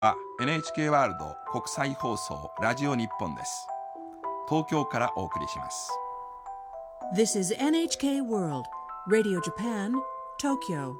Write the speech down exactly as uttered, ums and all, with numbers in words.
あ エヌエイチケー ワールド国際放送ラジオ日本です。東京からお送りします。 This is エヌエイチケー World Radio Japan, Tokyo.